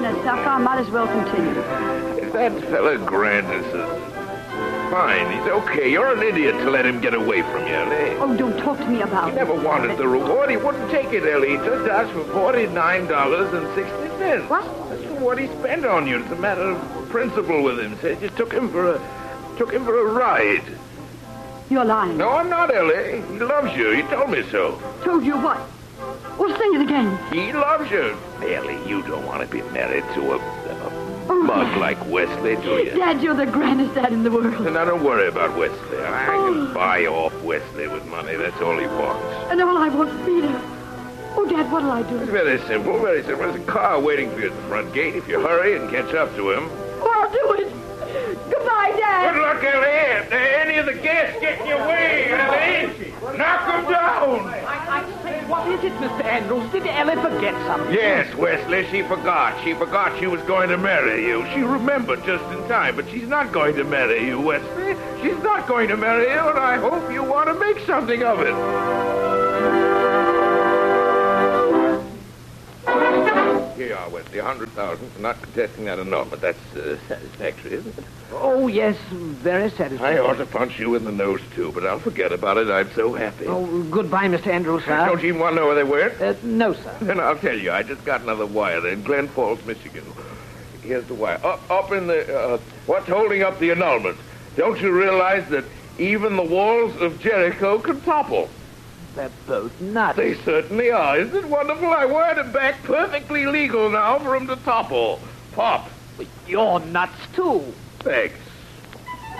business, Sucker. I might as well continue. That fella Grandison. Fine, he's okay. You're an idiot to let him get away from you, Ellie. Oh, don't talk to me about He it. never wanted the reward. He wouldn't take it, Ellie. He just asked for $49.60. What? That's what he spent on you. It's a matter of principle with him. Said you took him for a ride. You're lying. No, I'm not, Ellie. He loves you. He told me so. Told you what? Well, say it again. He loves you. Ellie, you don't want to be married to a mug like Wesley, do you? Dad, you're the grandest dad in the world. Now, don't worry about Wesley. I can buy off Wesley with money. That's all he wants. And all I want is Peter. Oh, Dad, what'll I do? It's very simple, very simple. There's a car waiting for you at the front gate. If you hurry and catch up to him. Oh, I'll do it. Goodbye, Dad. Good luck, Ellie. If any of the guests get in your way, Ellie, knock them down. I say, what is it, Mr. Andrews? Did Ellie forget something? Yes, Wesley, she forgot. She forgot she was going to marry you. She remembered just in time, but she's not going to marry you, Wesley. She's not going to marry you, and I hope you want to make something of it. Here you are, Wesley, 100,000 for not contesting that annulment. That's satisfactory, isn't it? Oh, yes, very satisfactory. I ought to punch you in the nose, too, but I'll forget about it. I'm so happy. Oh, goodbye, Mr. Andrews, sir. Don't you even want to know where they went? No, sir. Then I'll tell you. I just got another wire in Glen Falls, Michigan. Here's the wire. Up in the... what's holding up the annulment? Don't you realize that even the walls of Jericho can topple? They're both nuts. They certainly are. Isn't it wonderful? I wired it back perfectly legal now for them to topple. Pop. You're nuts, too. Thanks.